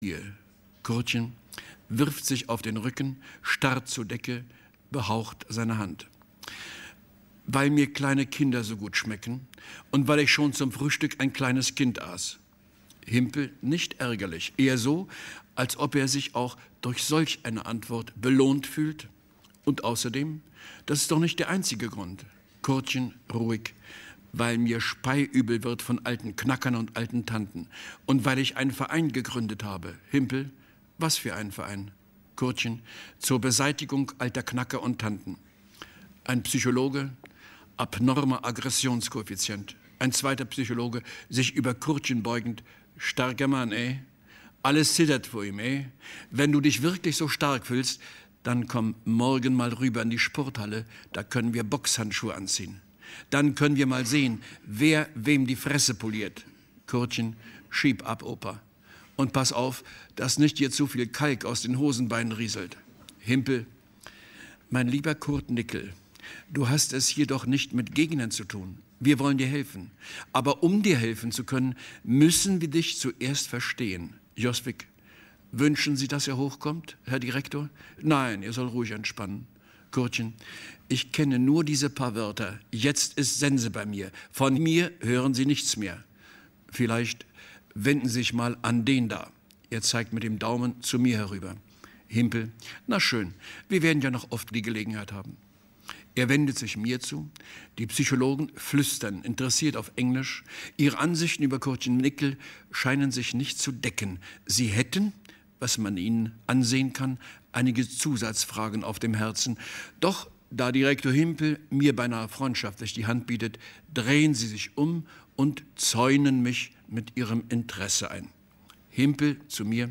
Hier. Kurtchen wirft sich auf den Rücken, starrt zur Decke, behaucht seine Hand. Weil mir kleine Kinder so gut schmecken und weil ich schon zum Frühstück ein kleines Kind aß. Himpel nicht ärgerlich, eher so, als ob er sich auch durch solch eine Antwort belohnt fühlt. Und außerdem, das ist doch nicht der einzige Grund. Kurtchen ruhig, weil mir speiübel wird von alten Knackern und alten Tanten und weil ich einen Verein gegründet habe. Himpel, was für ein Verein? Kurtchen, zur Beseitigung alter Knacker und Tanten. Ein Psychologe, abnormer Aggressionskoeffizient. Ein zweiter Psychologe, sich über Kurtchen beugend, starker Mann, Alles zittert vor ihm, Wenn du dich wirklich so stark fühlst, dann komm morgen mal rüber in die Sporthalle, da können wir Boxhandschuhe anziehen. Dann können wir mal sehen, wer wem die Fresse poliert. Kurtchen, schieb ab, Opa. Und pass auf, dass nicht dir zu viel Kalk aus den Hosenbeinen rieselt. Himpel, mein lieber Kurt Nickel, du hast es hier doch nicht mit Gegnern zu tun. Wir wollen dir helfen. Aber um dir helfen zu können, müssen wir dich zuerst verstehen. Joswig, wünschen Sie, dass er hochkommt, Herr Direktor? Nein, er soll ruhig entspannen. Kurtchen, ich kenne nur diese paar Wörter. Jetzt ist Sense bei mir. Von mir hören Sie nichts mehr. Vielleicht wenden Sie sich mal an den da. Er zeigt mit dem Daumen zu mir herüber. Himpel, na schön, wir werden ja noch oft die Gelegenheit haben. Er wendet sich mir zu. Die Psychologen flüstern, interessiert auf Englisch. Ihre Ansichten über Kurtchen Nickel scheinen sich nicht zu decken. Sie hätten, was man ihnen ansehen kann, einige Zusatzfragen auf dem Herzen. Doch da Direktor Himpel mir beinahe freundschaftlich die Hand bietet, drehen sie sich um und zäunen mich mit ihrem Interesse ein. Himpel zu mir.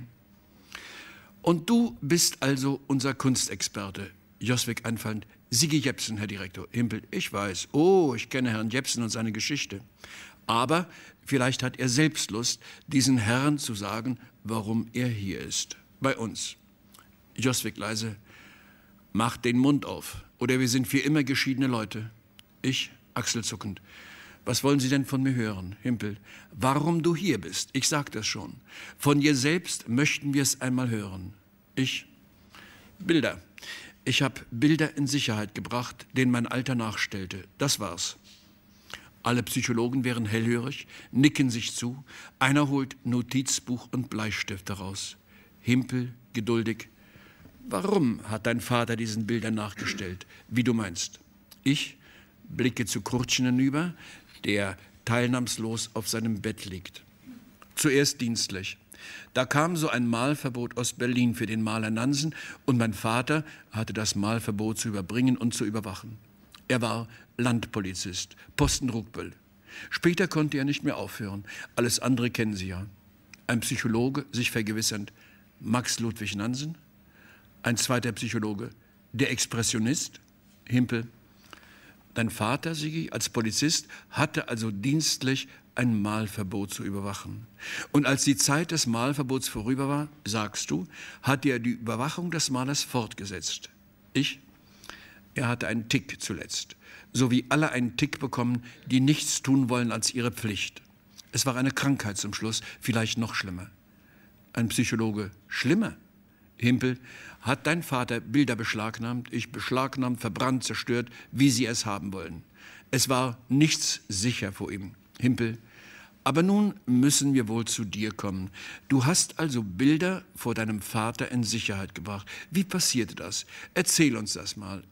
Und du bist also unser Kunstexperte. Joswig einfallend. Sigi Jepsen, Herr Direktor. Himpel, ich weiß. Oh, ich kenne Herrn Jepsen und seine Geschichte. Aber vielleicht hat er selbst Lust, diesen Herrn zu sagen, warum er hier ist. Bei uns. Joswig leise. Macht den Mund auf. Oder wir sind für immer geschiedene Leute. Ich, achselzuckend. Was wollen Sie denn von mir hören? Himpel. Warum du hier bist. Ich sag das schon. Von dir selbst möchten wir es einmal hören. Ich. Bilder. Ich habe Bilder in Sicherheit gebracht, denen mein Alter nachstellte. Das war's. Alle Psychologen wären hellhörig, nicken sich zu. Einer holt Notizbuch und Bleistift heraus. Himpel, geduldig. Warum hat dein Vater diesen Bildern nachgestellt? Wie du meinst. Ich blicke zu Kurtchen hinüber, der teilnahmslos auf seinem Bett liegt. Zuerst dienstlich. Da kam so ein Malverbot aus Berlin für den Maler Nansen und mein Vater hatte das Malverbot zu überbringen und zu überwachen. Er war Landpolizist, Posten Rugbüll. Später konnte er nicht mehr aufhören. Alles andere kennen Sie ja. Ein Psychologe, sich vergewissernd, Max Ludwig Nansen. Ein zweiter Psychologe, der Expressionist, Himpel. Dein Vater, Sigi, als Polizist, hatte also dienstlich ein Malverbot zu überwachen. Und als die Zeit des Malverbots vorüber war, sagst du, hat er die Überwachung des Malers fortgesetzt. Er hatte einen Tick zuletzt, so wie alle einen Tick bekommen, die nichts tun wollen als ihre Pflicht. Es war eine Krankheit zum Schluss, vielleicht noch schlimmer. Ein Psychologe, schlimmer? Himpel, hat dein Vater Bilder beschlagnahmt, ich beschlagnahmt, verbrannt, zerstört, wie sie es haben wollen. Es war nichts sicher vor ihm. Himpel, aber nun müssen wir wohl zu dir kommen. Du hast also Bilder vor deinem Vater in Sicherheit gebracht. Wie passierte das? Erzähl uns das mal.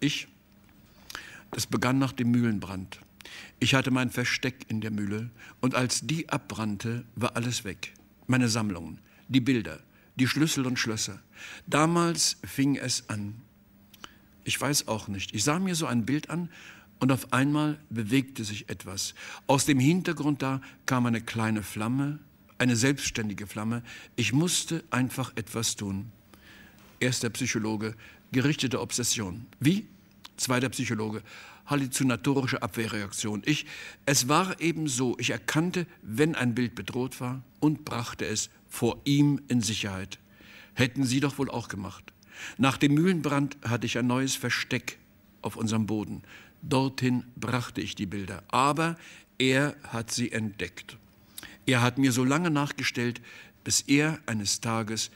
Das begann nach dem Mühlenbrand. Ich hatte mein Versteck in der Mühle und als die abbrannte, war alles weg. Meine Sammlungen, die Bilder, die Schlüssel und Schlösser. Damals fing es an. Ich weiß auch nicht. Ich sah mir so ein Bild an und auf einmal bewegte sich etwas. Aus dem Hintergrund da kam eine kleine Flamme, eine selbstständige Flamme. Ich musste einfach etwas tun. Erster Psychologe, gerichtete Obsession. Wie? Zweiter Psychologe, halluzinatorische Abwehrreaktion. Es war eben so, ich erkannte, wenn ein Bild bedroht war und brachte es vor ihm in Sicherheit. Hätten Sie doch wohl auch gemacht. Nach dem Mühlenbrand hatte ich ein neues Versteck auf unserem Boden. Dorthin brachte ich die Bilder. Aber er hat sie entdeckt. Er hat mir so lange nachgestellt, bis er eines Tages